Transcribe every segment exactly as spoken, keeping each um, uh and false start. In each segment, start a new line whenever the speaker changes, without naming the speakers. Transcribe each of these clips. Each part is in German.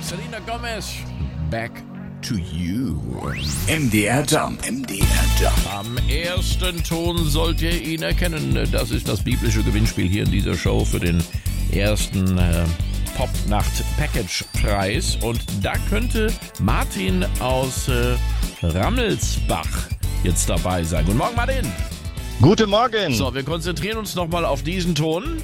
Selena Gomez, Back to You.
M D R Jump, M D R Jump.
Am ersten Ton sollt ihr ihn erkennen. Das ist das biblische Gewinnspiel hier in dieser Show für den ersten äh, Pop-Nacht-Package-Preis. Und da könnte Martin aus äh, Rammelsbach jetzt dabei sein. Guten Morgen, Martin.
Guten Morgen.
So, wir konzentrieren uns nochmal auf diesen Ton.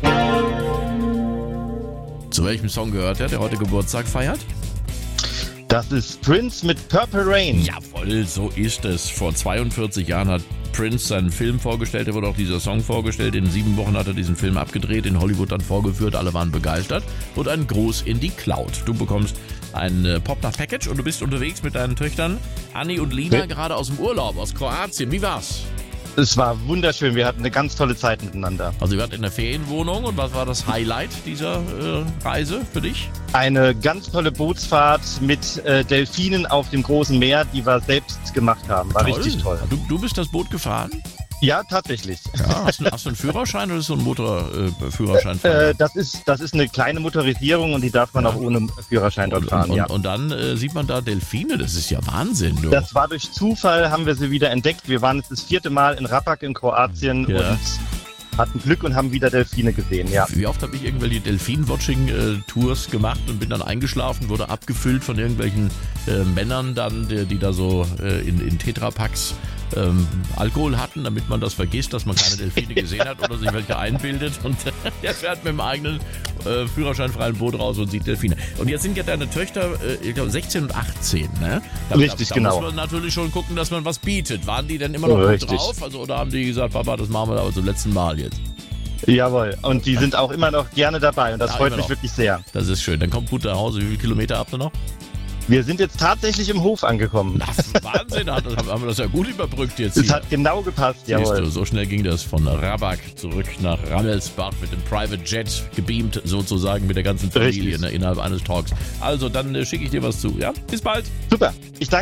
Zu welchem Song gehört er, der heute Geburtstag feiert?
Das ist Prince mit Purple Rain.
Jawohl, so ist es. Vor zweiundvierzig Jahren hat Prince seinen Film vorgestellt, da wurde auch dieser Song vorgestellt. In sieben Wochen hat er diesen Film abgedreht, in Hollywood dann vorgeführt, alle waren begeistert. Und ein Gruß in die Cloud. Du bekommst ein äh, Pop-Nacht-Package und du bist unterwegs mit deinen Töchtern Anni und Lina,
Ja.
gerade aus dem Urlaub, aus Kroatien. Wie war's?
Es war wunderschön, wir hatten eine ganz tolle Zeit miteinander.
Also ihr wart in der Ferienwohnung und was war das Highlight dieser äh, Reise für dich?
Eine ganz tolle Bootsfahrt mit äh, Delfinen auf dem großen Meer, die wir selbst gemacht haben. War richtig toll.
Du, du bist das Boot gefahren?
Ja, tatsächlich.
Ja, hast, du, hast du einen Führerschein oder ist so ein Motorführerschein?
Äh, das ist, das ist eine kleine Motorisierung und die darf man
Ja.
auch ohne Führerschein dort
und,
fahren.
und,
ja.
und dann äh, sieht man da Delfine, das ist ja Wahnsinn. Du.
Das war durch Zufall, haben wir sie wieder entdeckt. Wir waren jetzt das vierte Mal in Rapak in Kroatien
Ja.
und hatten Glück und haben wieder Delfine gesehen. Ja.
Wie oft habe ich irgendwelche Delfin-Watching-Tours gemacht und bin dann eingeschlafen, wurde abgefüllt von irgendwelchen äh, Männern dann, die, die da so äh, in, in Tetrapacks ähm, Alkohol hatten, damit man das vergisst, dass man keine Delfine gesehen hat oder sich welche einbildet und der fährt mit dem eigenen äh, führerscheinfreien Boot raus und sieht Delfine. Und jetzt sind ja deine Töchter, äh, ich glaube sechzehn und achtzehn, ne? Da,
Richtig,
da, da
genau.
muss man natürlich schon gucken, dass man was bietet. Waren die denn immer noch
Oh,
gut
richtig.
drauf? Also, oder haben die gesagt, Papa, das machen wir aber zum letzten Mal jetzt?
Jawohl. Und die sind auch immer noch gerne dabei und das
Ja,
freut
immer
mich
noch.
wirklich sehr.
Das ist schön. Dann kommt gut nach Hause. Wie viele Kilometer habt ihr noch?
Wir sind jetzt tatsächlich im Hof angekommen.
Na, Wahnsinn, hat- haben wir das ja gut überbrückt jetzt
Es
hier.
hat genau gepasst,
Siehst du,
jawohl.
so schnell ging das von Raback zurück nach Rammelsbach mit dem Private Jet, gebeamt sozusagen mit der ganzen Familie
Richtig.
ne, innerhalb eines Talks. Also, dann äh, schicke ich dir was zu, ja? Bis bald!
Super. Ich danke